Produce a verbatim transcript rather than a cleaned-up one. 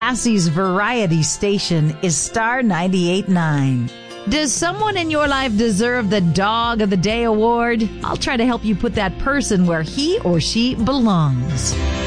Massey's variety station is Star ninety-eight point nine. Does someone in your life deserve the Dog of the Day award? I'll try to help you put that person where he or she belongs.